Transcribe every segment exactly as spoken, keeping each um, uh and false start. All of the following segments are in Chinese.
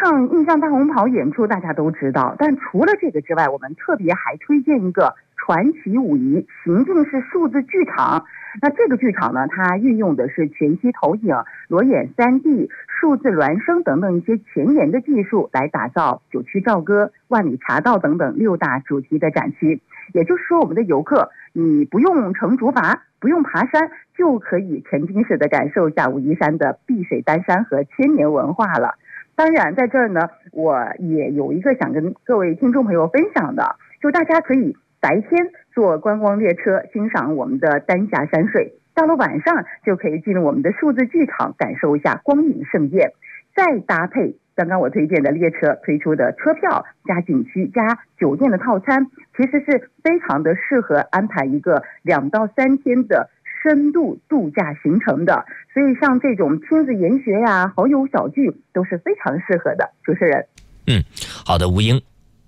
场印象大红袍演出大家都知道，但除了这个之外，我们特别还推荐一个传奇武夷情境式数字剧场。那这个剧场呢，它运用的是全息投影、裸眼 三 D、数字孪生等等一些前沿的技术，来打造九曲棹歌、万里茶道等等六大主题的展区。也就是说，我们的游客你不用乘竹筏，不用爬山，就可以沉浸式的感受一下武夷山的碧水丹山和千年文化了。当然在这儿呢，我也有一个想跟各位听众朋友分享的，就大家可以白天坐观光列车欣赏我们的丹霞山水，到了晚上就可以进入我们的数字剧场，感受一下光影盛宴，再搭配刚刚我推荐的列车推出的车票加景区加酒店的套餐，其实是非常的适合安排一个两到三天的深度度假行程的。所以像这种亲子研学呀、好友小聚都是非常适合的。主持人， 嗯，好的，吴英。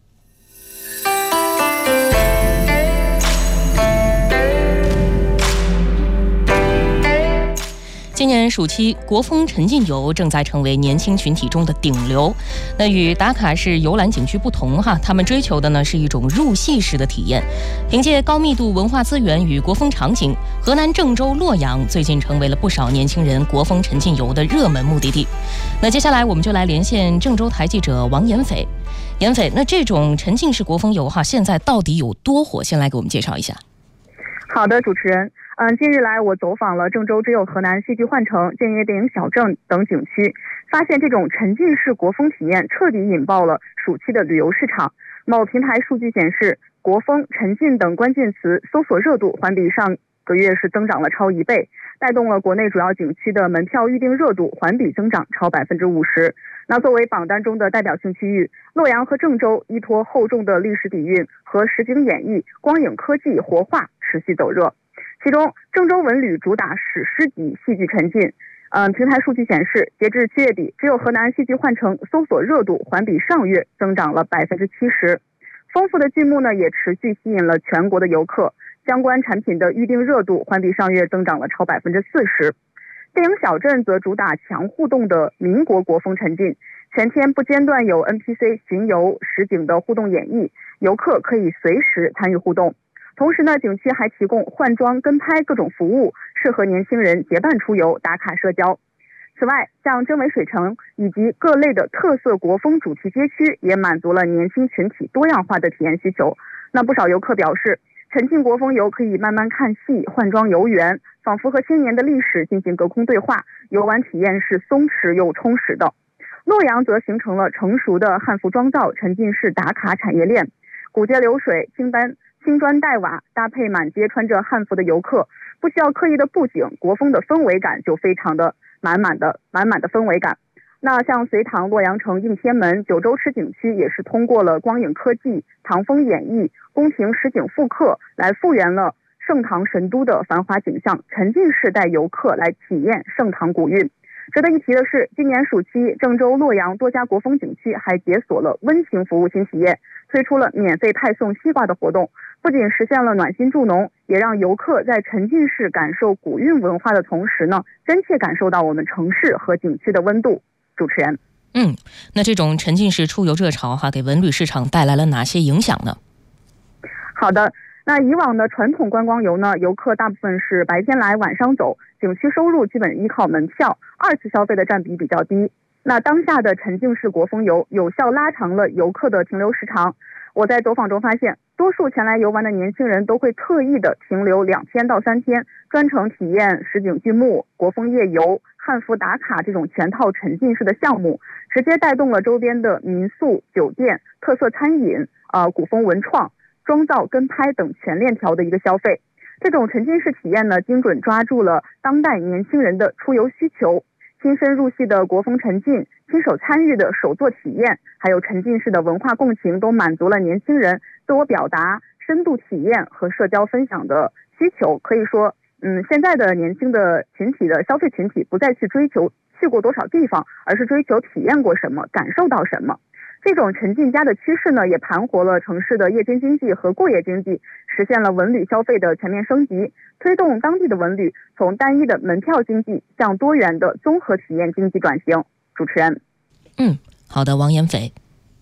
今年暑期，国风沉浸游正在成为年轻群体中的顶流。那与打卡式游览景区不同哈，他们追求的呢是一种入戏式的体验。凭借高密度文化资源与国风场景，河南郑州洛阳最近成为了不少年轻人国风沉浸游的热门目的地。那接下来我们就来连线郑州台记者王延斐。延斐，那这种沉浸式国风游哈，现在到底有多火？先来给我们介绍一下。 好的，主持人。嗯，近日来我走访了郑州只有河南戏剧幻城、建业电影小镇等景区，发现这种沉浸式国风体验彻底引爆了暑期的旅游市场。某平台数据显示，国风、沉浸等关键词搜索热度环比上个月是增长了超一倍，带动了国内主要景区的门票预订热度环比增长超百分之五十。那作为榜单中的代表性区域，洛阳和郑州依托厚重的历史底蕴和实景演绎、光影科技活化持续走热。其中，郑州文旅主打史诗级戏剧沉浸。嗯，平台数据显示，截至七月底，只有河南戏剧幻城搜索热度环比上月增长了百分之七十。丰富的剧目呢，也持续吸引了全国的游客。相关产品的预订热度环比上月增长了超百分之四十。电影小镇则主打强互动的民国国风沉浸，全天不间断有 N P C 巡游实景的互动演绎，游客可以随时参与互动。同时呢，景区还提供换装、跟拍各种服务，适合年轻人结伴出游、打卡社交。此外，像真伪水城以及各类的特色国风主题街区，也满足了年轻群体多样化的体验需求。那不少游客表示，沉浸国风游可以慢慢看戏、换装游园，仿佛和千年的历史进行隔空对话，游玩体验是松弛又充实的。洛阳则形成了成熟的汉服妆造沉浸式打卡产业链，古街流水、青斑青砖黛瓦搭配满街穿着汉服的游客，不需要刻意的布景，国风的氛围感就非常的满满的满满的氛围感。那像隋唐、洛阳城、应天门、九州池景区也是通过了光影科技、唐风演绎、宫廷实景复刻来复原了盛唐神都的繁华景象，沉浸式带游客来体验盛唐古韵。值得一提的是，今年暑期郑州、洛阳多家国风景区还解锁了温情服务新体验，推出了免费派送西瓜的活动，不仅实现了暖心助农，也让游客在沉浸式感受古韵文化的同时呢，真切感受到我们城市和景区的温度。主持人， 嗯，那这种沉浸式出游热潮哈，给文旅市场带来了哪些影响呢？ 好的，那以往的传统观光游呢，游客大部分是白天来晚上走，景区收入基本依靠门票，二次消费的占比比较低。那当下的沉浸式国风游有效拉长了游客的停留时长。我在走访中发现，多数前来游玩的年轻人都会特意的停留两天到三天，专程体验实景剧目、国风夜游、汉服打卡这种全套沉浸式的项目，直接带动了周边的民宿、酒店、特色餐饮、呃古风文创、妆造、跟拍等全链条的一个消费。这种沉浸式体验呢，精准抓住了当代年轻人的出游需求。亲身入戏的国风沉浸，亲手参与的手作体验，还有沉浸式的文化共情，都满足了年轻人自我表达、深度体验和社交分享的需求。可以说，嗯，现在的年轻的群体的消费群体不再去追求去过多少地方，而是追求体验过什么，感受到什么。这种沉浸家的趋势呢，也盘活了城市的夜间经济和过夜经济，实现了文旅消费的全面升级，推动当地的文旅从单一的门票经济向多元的综合体验经济转型。主持人， 嗯， 好的，王延斐。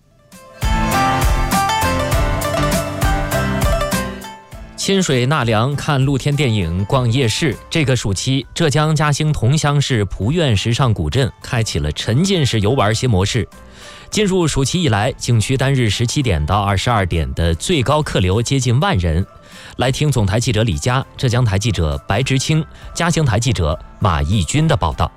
亲水纳凉，看露天电影，逛夜市。这个暑期，浙江嘉兴桐乡市蒲院时尚古镇开启了沉浸式游玩新模式。进入暑期以来，景区单日十七点到二十二点的最高客流接近万人。来听总台记者李佳、浙江台记者白直清、嘉兴台记者马义军的报道。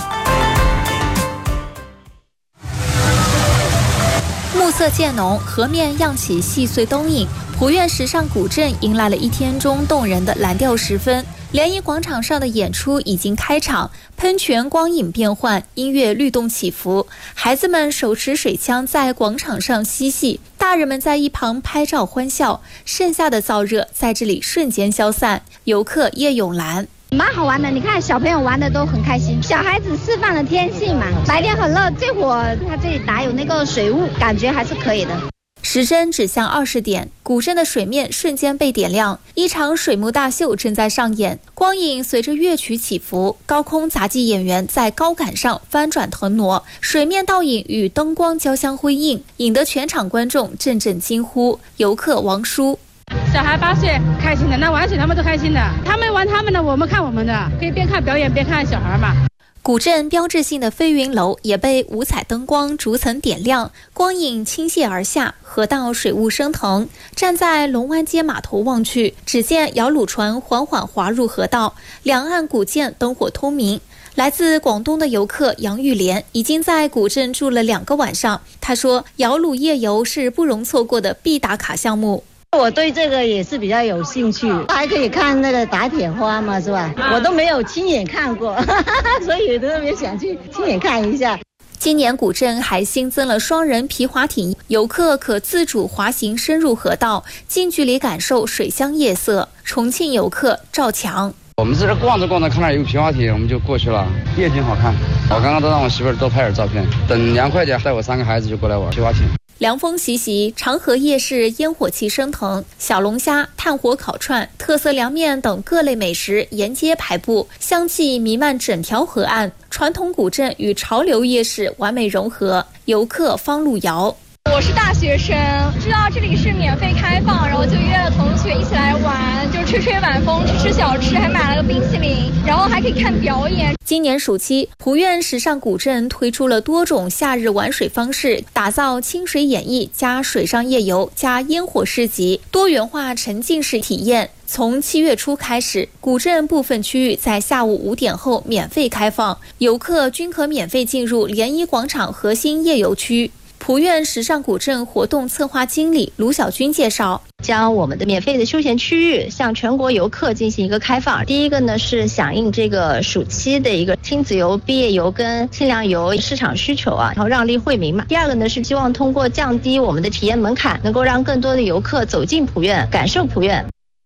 暮色渐浓，河面漾起细碎东影，蒲院时尚古镇迎来了一天中动人的蓝调时分。联谊广场上的演出已经开场，喷泉光影变幻，音乐律动起伏，孩子们手持水枪在广场上嬉戏，大人们在一旁拍照欢笑，盛夏的燥热在这里瞬间消散。游客叶永兰。 蛮好玩的，你看小朋友玩的都很开心，小孩子释放了天性嘛。白天很热，这会儿它这里打有那个水雾，感觉还是可以的。 时针指向二十点，古镇的水面瞬间被点亮，一场水幕大秀正在上演。光影随着乐曲起伏，高空杂技演员在高杆上翻转腾挪，水面倒影与灯光交相辉映，引得全场观众阵阵惊呼。游客王叔。 小孩八岁，开心的，那玩水他们都开心的，他们玩他们的，我们看我们的，可以边看表演边看小孩嘛。 古镇标志性的飞云楼也被五彩灯光逐层点亮，光影倾泻而下，河道水雾升腾。站在龙湾街码头望去，只见摇橹船缓缓滑入河道，两岸古建灯火通明。来自广东的游客杨玉莲已经在古镇住了两个晚上，他说摇橹夜游是不容错过的必打卡项目。 我对这个也是比较有兴趣，还可以看那个打铁花嘛，是吧？我都没有亲眼看过，所以特别想去亲眼看一下。 今年古镇还新增了双人皮划艇，游客可自主滑行深入河道，近距离感受水乡夜色。重庆游客赵强。 我们在这逛着逛着，看到有个皮划艇，我们就过去了，夜景好看。我刚刚都让我媳妇儿多拍点照片，等凉快点，带我三个孩子就过来玩皮划艇。 凉风习习，长河夜市烟火气升腾，小龙虾、炭火烤串、特色凉面等各类美食沿街排布，香气弥漫整条河岸，传统古镇与潮流夜市完美融合。游客方路遥。 我是大学生，知道这里是免费开放，然后就约了同学一起来玩，就吹吹晚风，吃吃小吃，还买了个冰淇淋，然后还可以看表演。 今年暑期，蒲院时尚古镇推出了多种夏日玩水方式，打造清水演绎加水上夜游加烟火市集，多元化沉浸式体验。从七月初开始，古镇部分区域在下午五点后免费开放，游客均可免费进入联谊广场核心夜游区。蒲院时尚古镇活动策划经理卢小军介绍， 将我们的免费的休闲区域向全国游客进行一个开放。第一个呢是响应这个暑期的一个亲子游、毕业游跟清凉游市场需求啊，然后让利惠民嘛。第二个呢是希望通过降低我们的体验门槛，能够让更多的游客走进蒲院，感受蒲院。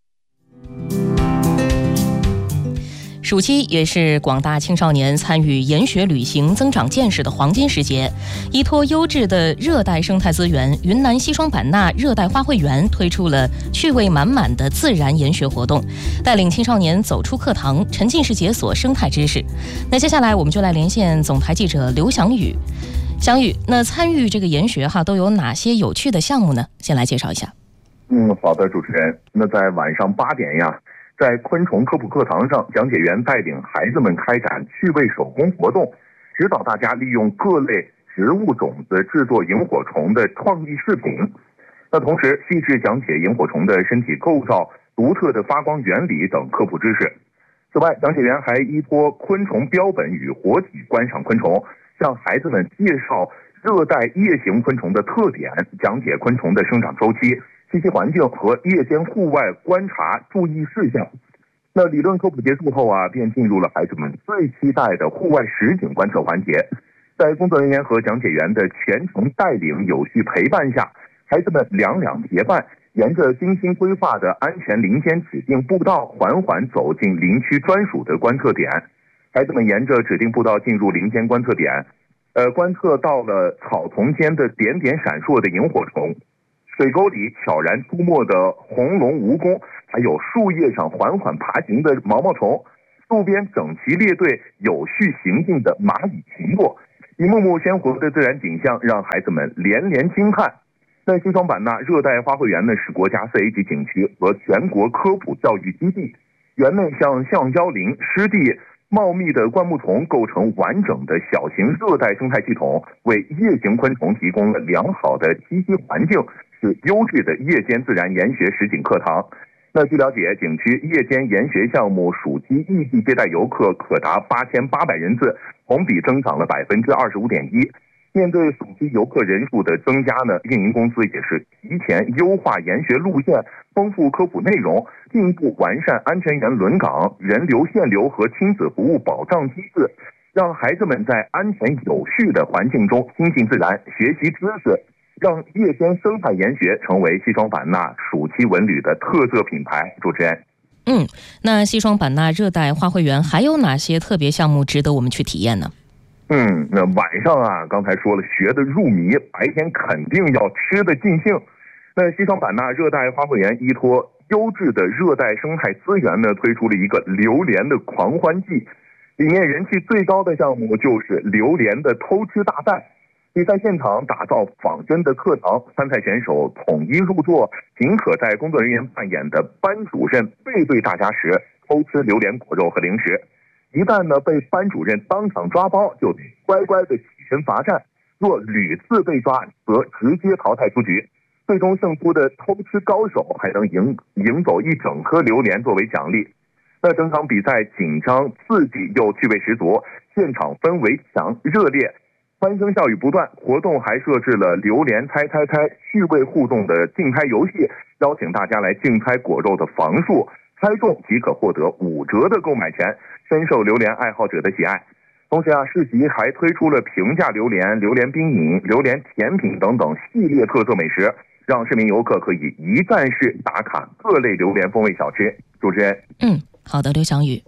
暑期也是广大青少年参与研学旅行、增长见识的黄金时节。依托优质的热带生态资源，云南西双版纳热带花卉园推出了趣味满满的自然研学活动，带领青少年走出课堂，沉浸式解锁生态知识。那接下来我们就来连线总台记者刘翔宇。翔宇，那参与这个研学哈都有哪些有趣的项目呢？先来介绍一下。 嗯，好的，主持人。那在晚上八点呀。在昆虫科普课堂上，讲解员带领孩子们开展趣味手工活动，指导大家利用各类植物种子制作萤火虫的创意饰品。那同时细致讲解萤火虫的身体构造、独特的发光原理等科普知识。此外，讲解员还依托昆虫标本与活体观赏昆虫，向孩子们介绍热带夜行昆虫的特点，讲解昆虫的生长周期、栖息环境和夜间户外观察注意事项。那理论科普结束后啊，便进入了孩子们最期待的户外实景观测环节。在工作人员和讲解员的全程带领、有序陪伴下，孩子们两两结伴，沿着精心规划的安全林间指定步道，缓缓走进林区专属的观测点。孩子们沿着指定步道进入林间观测点，呃，观测到了草丛间的点点闪烁的萤火虫。水沟里悄然出没的红龙蜈蚣，还有树叶上缓缓爬行的毛毛虫，路边整齐列队有序行进的蚂蚁、禽落， 一幕幕鲜活的自然景象让孩子们连连惊叹。那西双版纳热带花卉园呢，是国家四 A 级景区和全国科普教育基地。园内像橡胶林、湿地、茂密的灌木丛构成完整的小型热带生态系统，为夜行昆虫提供了良好的栖息环境，是优质的夜间自然研学实景课堂。那据了解，景区夜间研学项目暑期预计接待游客可达八千八百人次，同比增长了百分之二十五点一。面对暑期游客人数的增加呢，运营公司也是提前优化研学路线，丰富科普内容，进一步完善安全员轮岗、人流限流和亲子服务保障机制，让孩子们在安全有序的环境中亲近自然、学习知识，让夜间生态研学成为西双版纳暑期文旅的特色品牌。主持人， 嗯，那西双版纳热带花卉园还有哪些特别项目值得我们去体验呢？ 嗯，那晚上啊，刚才说了学的入迷，白天肯定要吃的尽兴。那西双版纳热带花卉园依托优质的热带生态资源呢，推出了一个榴莲的狂欢季。里面人气最高的项目就是榴莲的偷吃大赛。比赛现场打造仿真的课堂，参赛选手统一入座，仅可在工作人员扮演的班主任背对大家时偷吃榴莲果肉和零食。一旦呢被班主任当场抓包，就得乖乖的起身罚站；若屡次被抓，则直接淘汰出局。最终胜出的偷吃高手还能赢赢走一整颗榴莲作为奖励。那整场比赛紧张刺激又趣味十足，现场氛围强热烈，欢声笑语不断。活动还设置了榴莲猜猜猜趣味互动的竞猜游戏，邀请大家来竞猜果肉的房数，猜中即可获得五折的购买权，深受榴莲爱好者的喜爱。同时啊，市集还推出了平价榴莲、榴莲冰饮、榴莲甜品等等系列特色美食，让市民游客可以一站式打卡各类榴莲风味小吃。主持人， 嗯，好的，刘翔宇。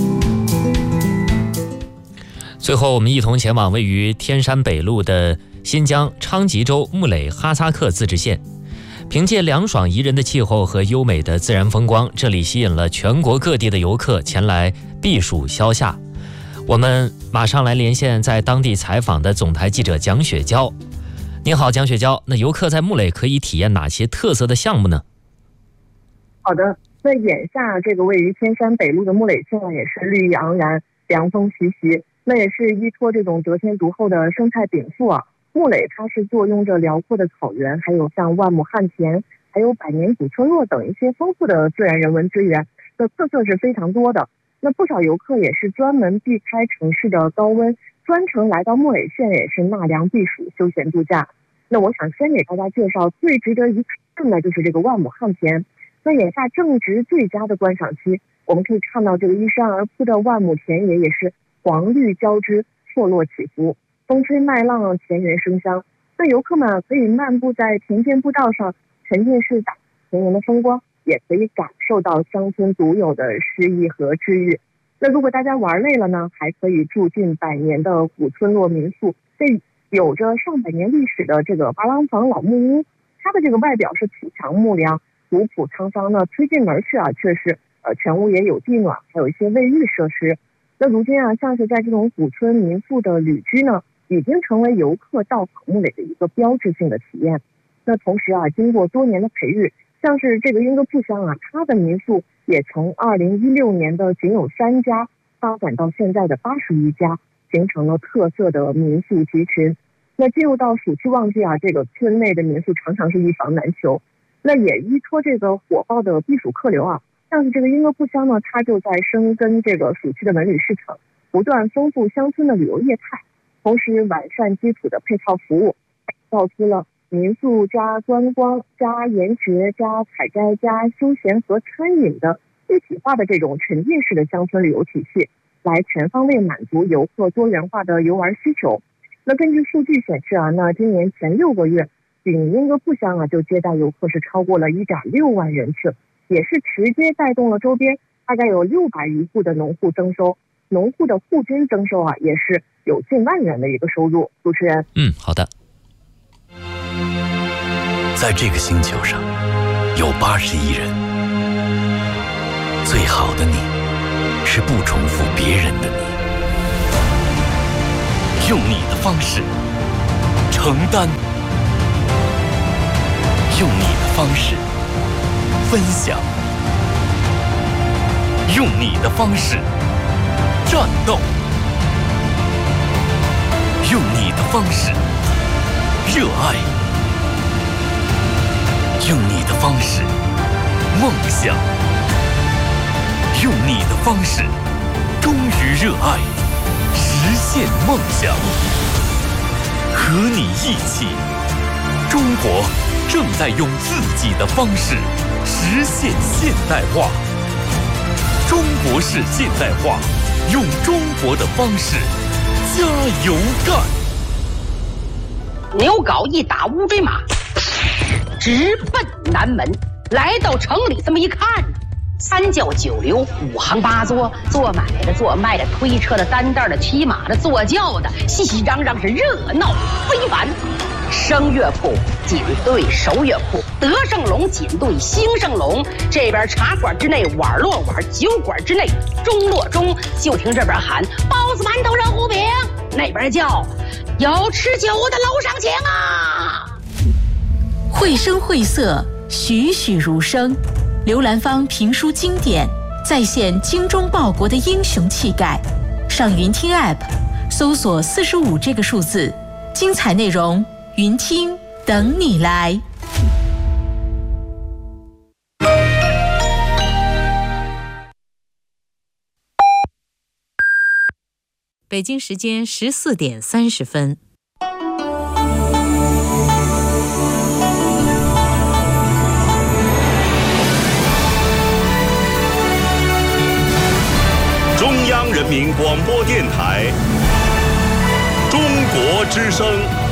最后，我们一同前往位于天山北路的新疆昌吉州木垒哈萨克自治县。凭借凉爽宜人的气候和优美的自然风光，这里吸引了全国各地的游客前来避暑消夏。我们马上来连线在当地采访的总台记者蒋雪娇。你好，蒋雪娇，那游客在木垒可以体验哪些特色的项目呢？ 好的，那眼下这个位于天山北路的木垒县也是绿意盎然，凉风习习，那也是依托这种得天独厚的生态禀赋啊。木垒它是坐拥着辽阔的草原，还有像万亩旱田，还有百年古村落等一些丰富的自然人文资源，的特色是非常多的。那不少游客也是专门避开城市的高温，专程来到木垒县也是纳凉避暑、休闲度假。那我想先给大家介绍最值得一看的就是这个万亩旱田。那眼下正值最佳的观赏期，我们可以看到这个依山而铺的万亩田野也是黄绿交织，错落起伏，风吹麦浪，田园生香。那游客们可以漫步在田间步道上，沉浸式打田园的风光，也可以感受到乡村独有的诗意和治愈。那如果大家玩累了呢，还可以住进百年的古村落民宿，这有着上百年历史的这个八郎房老木屋，它的这个外表是土墙木梁，古朴沧桑呢，推进门去啊，却是呃全屋也有地暖，还有一些卫浴设施。那如今啊，像是在这种古村民宿的旅居呢，已经成为游客到访木垒的一个标志性的体验。那同时啊，经过多年的培育，像是这个英歌铺乡啊，它的民宿也从二零一六年的仅有三家发展到现在的八十余家，形成了特色的民宿集群。那进入到暑期旺季啊，这个村内的民宿常常是一房难求。那也依托这个火爆的避暑客流啊，像是这个英歌铺乡呢，它就在深耕这个暑期的文旅市场，不断丰富乡村的旅游业态，同时完善基础的配套服务，打造出了民宿加观光加研学加采摘加休闲和餐饮的一体化的这种沉浸式的乡村旅游体系，来全方位满足游客多元化的游玩需求。那根据数据显示啊，那今年前六个月，仅英歌铺乡啊就接待游客是超过了一点六万人次，也是直接带动了周边大概有六百余户的农户增收，农户的户均增收啊也是有近万元的一个收入。主持人， 嗯，好的。 在这个星球上，有八十亿人，最好的你，是不重复别人的你。 用你的方式承担，用你的方式分享，用你的方式战斗，用你的方式热爱，用你的方式梦想，用你的方式忠于热爱，实现梦想。和你一起，中国正在用自己的方式实现现代化。中国式现代化，用中国的方式加油干。 牛皋一打乌骓马，直奔南门。来到城里，这么一看，三教九流、五行八作，做买的、做卖的、推车的、担担的、骑马的、坐轿的，熙熙攘攘，是热闹非凡。声乐铺紧对手乐铺，德胜隆紧对兴盛隆。这边茶馆之内碗落碗，酒馆之内盅落盅。就听这边喊包子、馒头、热糊饼，那边叫有吃酒的楼上请啊！ 绘声绘色，栩栩如生。刘兰芳评书经典，再现精忠报国的英雄气概。上云听 App 搜索四十五这个数字，精彩内容云听等你来。 北京时间十四点三十分。 中央人民广播电台，中国之声。